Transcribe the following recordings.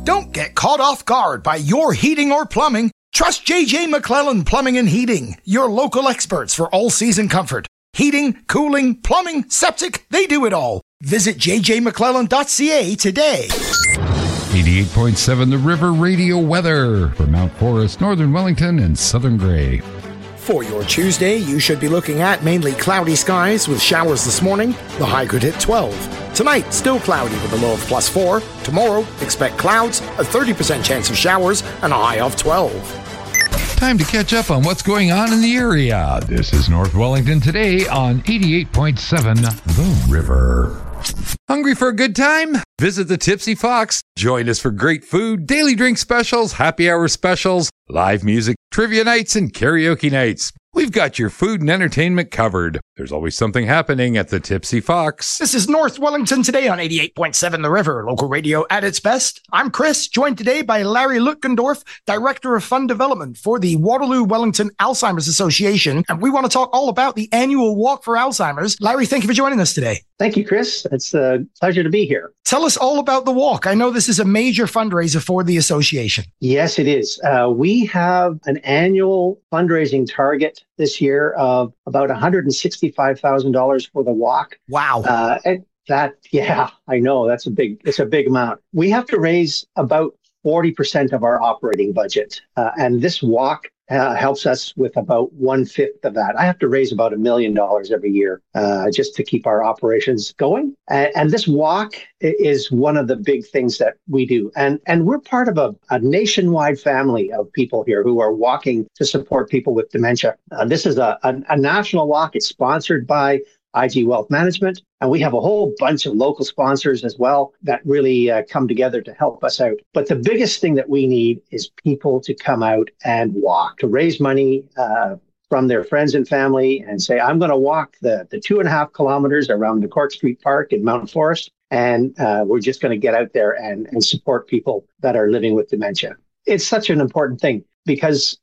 Don't get caught off guard by your heating or plumbing. Trust J.J. McClellan Plumbing and Heating, your local experts for all-season comfort. Heating, cooling, plumbing, septic, they do it all. Visit jjmcclellan.ca today. 88.7 The River Radio weather for Mount Forest, Northern Wellington, and Southern Grey. For your Tuesday, you should be looking at mainly cloudy skies with showers this morning. The high could hit 12. Tonight, still cloudy with a low of +4. Tomorrow, expect clouds, a 30% chance of showers, and a high of 12. Time to catch up on what's going on in the area. This is North Wellington today on 88.7 The River. Hungry for a good time? Visit the Tipsy Fox. Join us for great food, daily drink specials, happy hour specials, live music, trivia nights, and karaoke nights. We've got your food and entertainment covered. There's always something happening at the Tipsy Fox. This is North Wellington today on 88.7 The River, local radio at its best. I'm Chris, joined today by Larry Lutgendorf, Director of Fund Development for the Waterloo Wellington Alzheimer's Association. And we want to talk all about the annual Walk for Alzheimer's. Larry, thank you for joining us today. Thank you, Chris. It's a pleasure to be here. Tell us all about the walk. I know this is a major fundraiser for the association. Yes, it is. We have an annual fundraising target this year of about $165,000 for the walk. Wow. I know it's a big amount. We have to raise about 40% of our operating budget. And this walk helps us with about 1/5 of that. I have to raise about $1 million every year just to keep our operations going. And this walk is one of the big things that we do. And we're part of a nationwide family of people here who are walking to support people with dementia. This is a national walk. It's sponsored by IG Wealth Management. And we have a whole bunch of local sponsors as well that really come together to help us out. But the biggest thing that we need is people to come out and walk, to raise money from their friends and family and say, I'm going to walk the 2.5 kilometers around the Cork Street Park in Mount Forest. And we're just going to get out there and support people that are living with dementia. It's such an important thing because,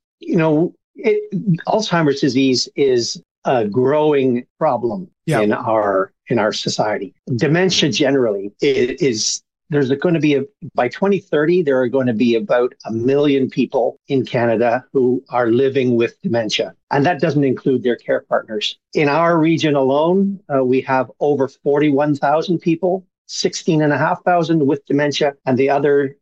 Alzheimer's disease is a growing problem in our society. Dementia generally is there's going to be by 2030 there are going to be about 1 million people in Canada who are living with dementia, and that doesn't include their care partners. In our region alone, we have over 41,000 people. 16,500 with dementia, and the other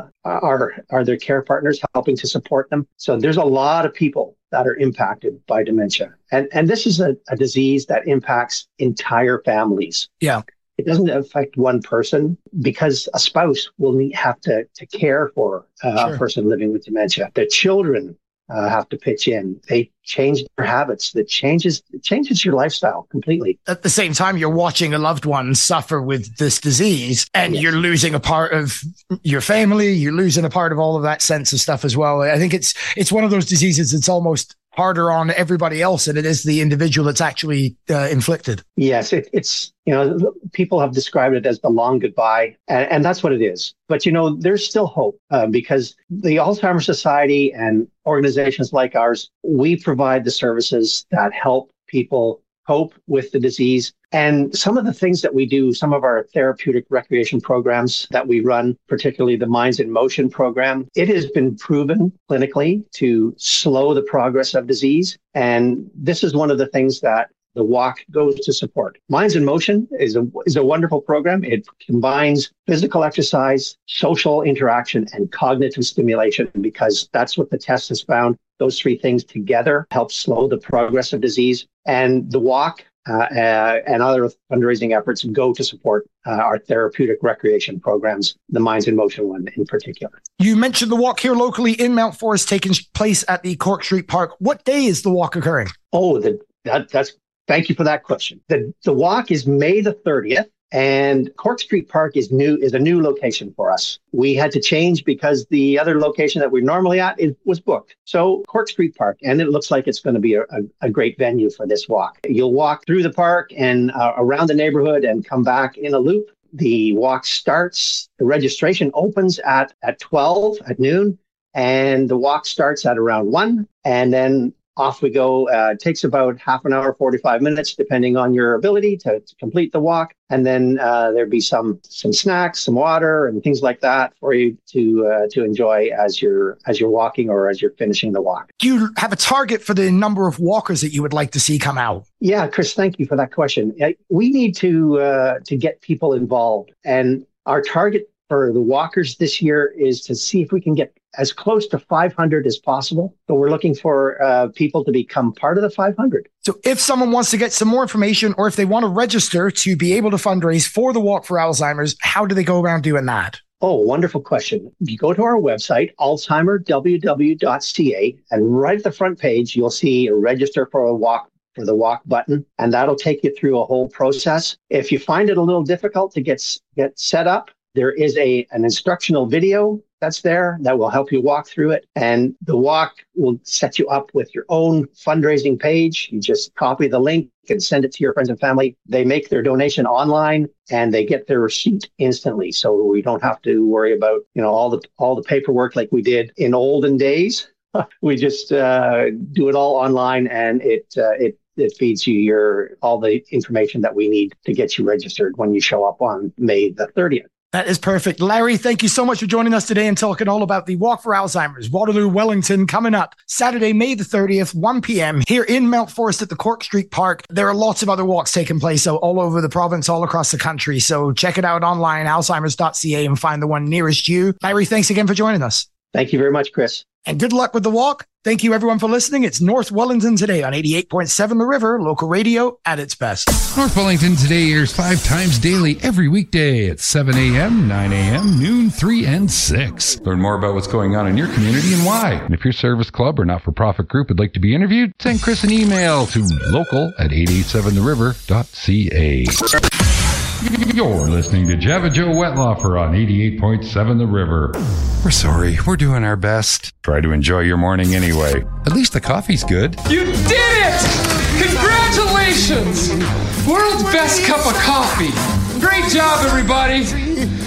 are their care partners helping to support them. So there's a lot of people that are impacted by dementia. And this is a disease that impacts entire families. Yeah. It doesn't affect one person because a spouse will have to care for a person living with dementia. The children have to pitch in. They change their habits. It changes your lifestyle completely. At the same time, you're watching a loved one suffer with this disease, and you're losing a part of your family. You're losing a part of all of that sense of stuff as well. I think it's one of those diseases that's almost harder on everybody else than it is the individual that's actually inflicted. Yes, it's people have described it as the long goodbye, and that's what it is. But there's still hope because the Alzheimer's Society and organizations like ours, we provide the services that help people cope with the disease. And some of the things that we do, some of our therapeutic recreation programs that we run, particularly the Minds in Motion program, it has been proven clinically to slow the progress of disease. And this is one of the things that the walk goes to support. Minds in Motion is a wonderful program. It combines physical exercise, social interaction, and cognitive stimulation because that's what the test has found. Those three things together help slow the progress of disease. And the walk and other fundraising efforts go to support our therapeutic recreation programs, the Minds in Motion one in particular. You mentioned the walk here locally in Mount Forest taking place at the Cork Street Park. What day is the walk occurring? Oh, thank you for that question. The walk is May the 30th. And Cork Street Park is a new location for us. We had to change because the other location that we're normally at was booked. So Cork Street Park, and it looks like it's going to be a great venue for this walk. You'll walk through the park and around the neighborhood and come back in a loop. The walk starts, the registration opens at 12 at noon, and the walk starts at around 1. And then off we go. It takes about half an hour, 45 minutes, depending on your ability to complete the walk. And then there'd be some snacks, some water, and things like that for you to enjoy as you're walking or as you're finishing the walk. Do you have a target for the number of walkers that you would like to see come out? Yeah, Chris, thank you for that question. We need to get people involved, and our target for the walkers this year is to see if we can get as close to 500 as possible. So we're looking for people to become part of the 500. So if someone wants to get some more information, or if they want to register to be able to fundraise for the Walk for Alzheimer's, how do they go around doing that? Oh, wonderful question. You go to our website, alzheimerww.ca, and right at the front page, you'll see a register for the walk button, and that'll take you through a whole process. If you find it a little difficult to get set up, there is an instructional video that's there that will help you walk through it. And the walk will set you up with your own fundraising page. You just copy the link and send it to your friends and family. They make their donation online and they get their receipt instantly. So we don't have to worry about, all the paperwork like we did in olden days. We just do it all online, and it feeds you all the information that we need to get you registered when you show up on May the 30th. That is perfect. Larry, thank you so much for joining us today and talking all about the Walk for Alzheimer's, Waterloo, Wellington, coming up Saturday, May the 30th, 1 p.m. here in Mount Forest at the Cork Street Park. There are lots of other walks taking place all over the province, all across the country. So check it out online, alzheimers.ca, and find the one nearest you. Larry, thanks again for joining us. Thank you very much, Chris. And good luck with the walk. Thank you, everyone, for listening. It's North Wellington Today on 88.7 The River, local radio at its best. North Wellington Today airs 5 times daily every weekday at 7 a.m., 9 a.m., noon, 3, and 6. Learn more about what's going on in your community and why. And if your service club or not-for-profit group would like to be interviewed, send Chris an email to local@887theriver.ca. You're listening to Java Joe Wetlaufer on 88.7 The River. We're sorry. We're doing our best. Try to enjoy your morning anyway. At least the coffee's good. You did it! Congratulations! World's best cup of coffee. Great job, everybody.